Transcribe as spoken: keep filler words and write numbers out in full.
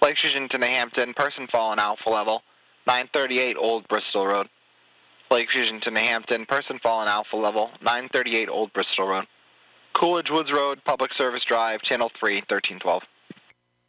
Lake Fusion to New Hampton, person fallen Alpha level, nine thirty-eight Old Bristol Road. Lake Fusion to New Hampton, person fallen Alpha level, nine thirty-eight Old Bristol Road. Coolidge Woods Road, Public Service Drive, Channel three, thirteen twelve.